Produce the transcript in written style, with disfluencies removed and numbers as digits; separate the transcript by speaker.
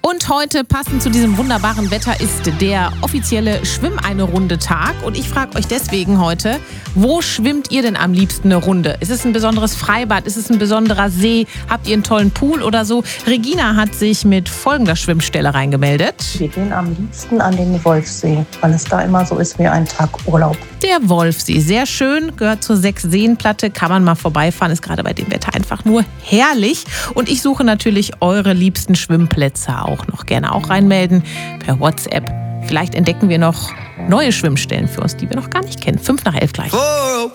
Speaker 1: Und heute, passend zu diesem wunderbaren Wetter, ist der offizielle Schwimm-eine-Runde-Tag. Und ich frage euch deswegen heute, wo schwimmt ihr denn am liebsten eine Runde? Ist es ein besonderes Freibad? Ist es ein besonderer See? Habt ihr einen tollen Pool oder so? Regina hat sich mit folgender Schwimmstelle reingemeldet.
Speaker 2: Wir gehen am liebsten an den Wolfsee, weil es da immer so ist wie ein Tag Urlaub.
Speaker 1: Der Wolfsee, sehr schön, gehört zur Sechsseenplatte, kann man mal vorbeifahren, ist gerade bei dem Wetter einfach nur herrlich. Und ich suche natürlich eure liebsten Schwimmplätze auch noch. Gerne auch reinmelden per WhatsApp. Vielleicht entdecken wir noch neue Schwimmstellen für uns, die wir noch gar nicht kennen. 5 nach 11 gleich.